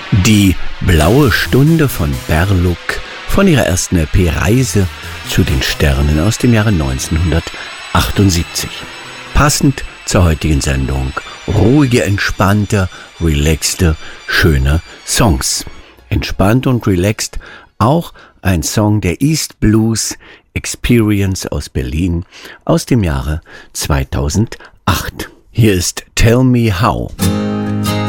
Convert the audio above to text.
Die blaue Stunde von Berluk von ihrer ersten LP Reise zu den Sternen aus dem Jahre 1978. Passend zur heutigen Sendung. Ruhige, entspannte, relaxte, schöne Songs. Entspannt und relaxed auch ein Song der East Blues Experience aus Berlin aus dem Jahre 2008. Hier ist Tell Me How.